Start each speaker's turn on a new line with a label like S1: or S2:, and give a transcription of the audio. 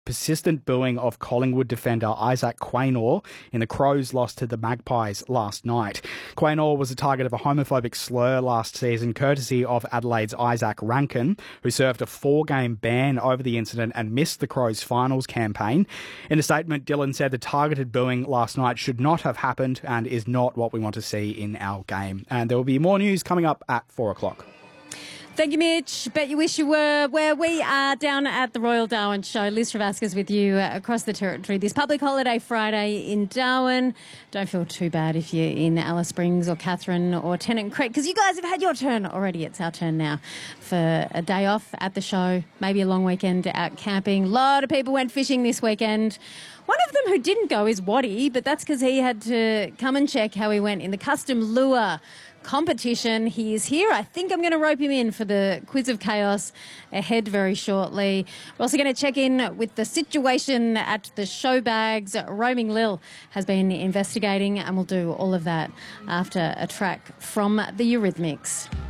S1: persistent booing of Collingwood defender Isaac Quaynor in the Crows' loss to the Magpies last night. Quaynor was the target of a homophobic slur last season, courtesy of Adelaide's Isaac Rankin, who served a 4-game ban over the incident and missed the Crows' finals campaign. In a statement, Dillon said the targeted booing last night should not have happened and is not what we want to see in our game. And there will be more news coming up at 4 o'clock.
S2: Thank you, Mitch. Bet you wish you were where we are down at the Royal Darwin Show. Liz Travasca's with you across the territory this public holiday Friday in Darwin. Don't feel too bad if you're in Alice Springs or Katherine or Tennant Creek, because you guys have had your turn already. It's our turn now for a day off at the show, maybe a long weekend out camping. A lot of people went fishing this weekend. One of them who didn't go is Waddy, but that's because he had to come and check how he went in the custom lure competition. He is here. I think I'm going to rope him in for the Quiz of Chaos ahead very shortly. We're also going to check in with the situation at the show bags. Roaming Lil has been investigating, and we'll do all of that after a track from the Eurythmics.